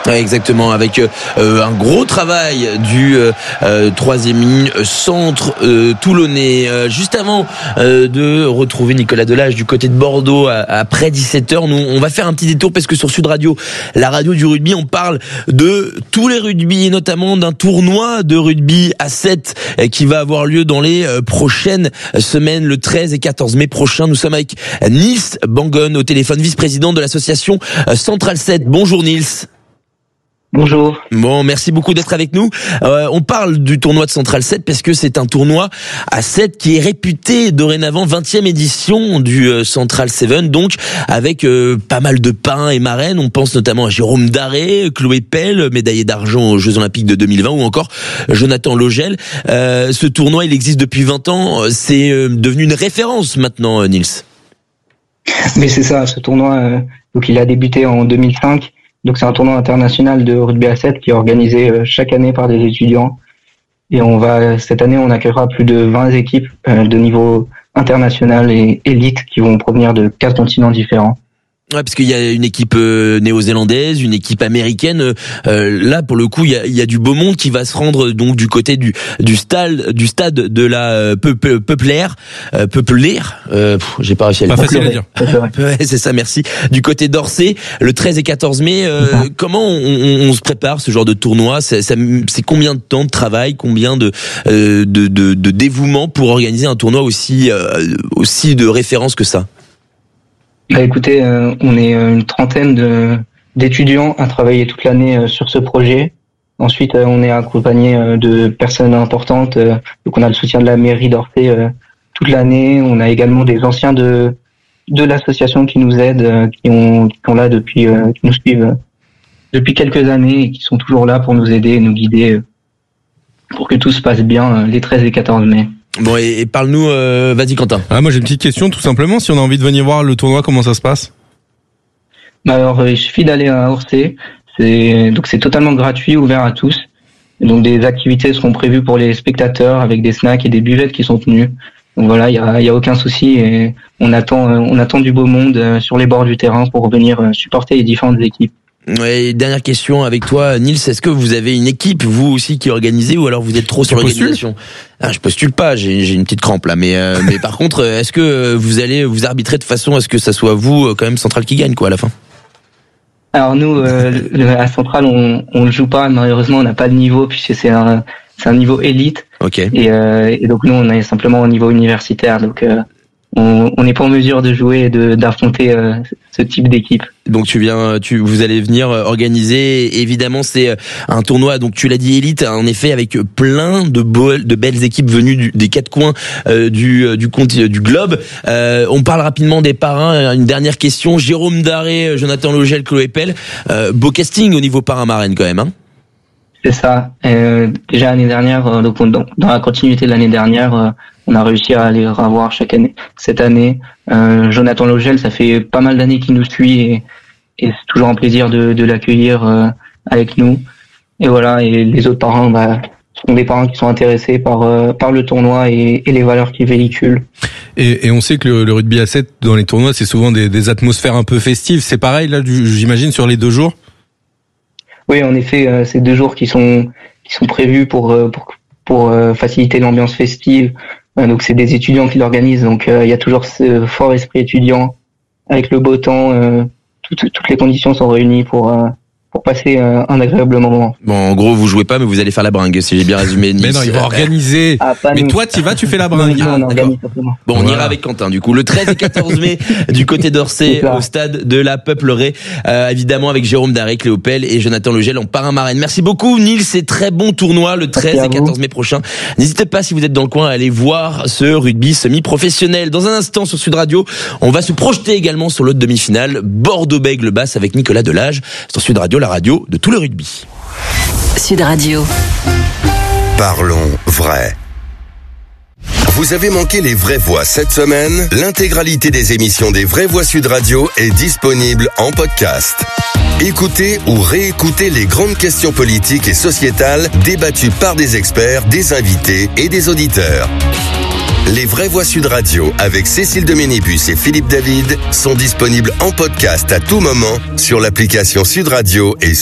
Ouais, exactement, avec un gros travail du 3e centre toulonnais. Juste avant de retrouver Nicolas Delage du côté de Bordeaux après 17h, nous on va faire un petit détour parce que sur Sud Radio, la radio du rugby, on parle de tous les rugby et notamment d'un tournoi de rugby à 7 qui va avoir lieu dans les prochaines semaines, le 13 et 14 mai prochain. Nous sommes avec Nils Bangon au téléphone, vice-président de l'association Central 7. Bonjour Nils. Bonjour. Bon, merci beaucoup d'être avec nous. On parle du tournoi de Central 7 parce que c'est un tournoi à 7 qui est réputé dorénavant 20e édition du Central 7, donc avec pas mal de parrains et marraines. On pense notamment à Jérôme Daré, Chloé Pell, médaillé d'argent aux Jeux Olympiques de 2020, ou encore Jonathan Logel. Ce tournoi, il existe depuis 20 ans. C'est devenu une référence maintenant, Nils. Mais c'est ça, ce tournoi, donc il a débuté en 2005. Donc c'est un tournoi international de rugby à 7 qui est organisé chaque année par des étudiants. Et cette année, on accueillera plus de 20 équipes de niveau international et élite qui vont provenir de 4 continents différents. Ouais, parce qu'il y a une équipe néo-zélandaise, une équipe américaine. Là, pour le coup, il y a du beau monde qui va se rendre donc du côté du stade de la Peuplère. J'ai pas réussi à le dire. Pas facile à dire. Ouais, c'est ça, merci. Du côté d'Orsay, le 13 et 14 mai. Comment on se prépare ce genre de tournoi? C'est combien de temps de travail, combien de dévouement pour organiser un tournoi aussi de référence que ça? Bah écoutez, on est une trentaine d'étudiants à travailler toute l'année sur ce projet. Ensuite, on est accompagné de personnes importantes. Donc on a le soutien de la mairie d'Orsay toute l'année. On a également des anciens de l'association qui nous aident, qui sont là qui nous suivent depuis quelques années et qui sont toujours là pour nous aider et nous guider pour que tout se passe bien les 13 et 14 mai. Bon, et parle-nous, vas-y Quentin. Moi j'ai une petite question, tout simplement, si on a envie de venir voir le tournoi, comment ça se passe? Bah alors, il suffit d'aller à Orsay. C'est totalement gratuit, ouvert à tous. Et donc des activités seront prévues pour les spectateurs avec des snacks et des buvettes qui sont tenues. Donc voilà, il y a aucun souci et on attend du beau monde sur les bords du terrain pour venir supporter les différentes équipes. Ouais, dernière question avec toi, Nils. Est-ce que vous avez une équipe, vous aussi, qui est organisée, ou alors vous êtes trop sur l'organisation? Je postule pas, j'ai une petite crampe là, mais par contre, est-ce que vous allez vous arbitrer de façon à ce que ça soit vous, quand même, Central qui gagne, quoi, à la fin? Alors nous, à Central, on le joue pas. Malheureusement, on n'a pas de niveau puisque c'est un niveau élite. Ok. Et donc nous, on est simplement au niveau universitaire. Donc on n'est pas en mesure de jouer et d'affronter ce type d'équipe. Donc vous allez venir organiser, évidemment c'est un tournoi, donc tu l'as dit élite, en effet, avec plein de belles équipes venues des 4 coins du globe. On parle rapidement des parrains. Une dernière question, Jérôme Daré, Jonathan Logel, Chloé Pell, beau casting au niveau parrain-marraine quand même, hein? C'est ça. Déjà l'année dernière, donc dans la continuité de l'année dernière, on a réussi à les revoir chaque année. Cette année, Jonathan Logel, ça fait pas mal d'années qu'il nous suit et c'est toujours un plaisir de l'accueillir avec nous. Et voilà. Et les autres parrains, sont des parrains qui sont intéressés par le tournoi et les valeurs qu'il véhicule. Et on sait que le rugby à 7 dans les tournois, c'est souvent des atmosphères un peu festives. C'est pareil là, j'imagine, sur les 2 jours. Oui, en effet, c'est 2 jours qui sont prévus pour faciliter l'ambiance festive. Donc c'est des étudiants qui l'organisent, donc il y a toujours ce fort esprit étudiant avec le beau temps. Toutes les conditions sont réunies pour passer un agréable moment. Bon, en gros, vous jouez pas, mais vous allez faire la bringue, si j'ai bien résumé. Mais non, il va organiser. Mais nous. Toi, tu fais la bringue. Non, on organise simplement. Bon, on ira avec Quentin, du coup. Le 13 et 14 mai, du côté d'Orsay, au stade de la Peupleraie, évidemment, avec Jérôme Daré, Chloé Pell et Jonathan Logel en parrain-marraine. Merci beaucoup, Nils. C'est très bon tournoi, le 13 et 14 mai prochain. N'hésitez pas, si vous êtes dans le coin, à aller voir ce rugby semi-professionnel. Dans un instant, sur Sud Radio, on va se projeter également sur l'autre demi-finale, Bordeaux-Bègles-Basse avec Nicolas Delage. Sur Sud Radio, la radio de tout le rugby. Sud Radio. Parlons vrai. Vous avez manqué les vraies voix cette semaine? L'intégralité des émissions des Vraies Voix Sud Radio est disponible en podcast. Écoutez ou réécoutez les grandes questions politiques et sociétales débattues par des experts, des invités et des auditeurs. Les Vraies Voix Sud Radio avec Cécile Doménibus et Philippe David sont disponibles en podcast à tout moment sur l'application Sud Radio et